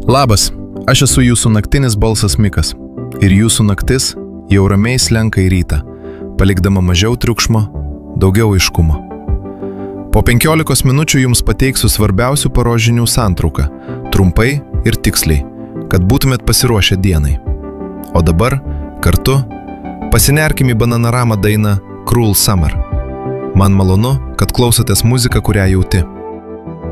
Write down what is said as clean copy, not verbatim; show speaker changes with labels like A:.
A: Labas, aš esu jūsų naktinis balsas Mikas. Ir jūsų naktis jau ramiai slenka į rytą, palikdama mažiau triukšmo, daugiau aiškumo. Po 15 minučių jums pateiksiu svarbiausių paros žinių santrauką, trumpai ir tiksliai, kad būtumėt pasiruošę dienai. O dabar, kartu, pasinerkim į Bananarama dainą Cruel Summer. Man malonu, kad klausotės muziką, kurią jauti.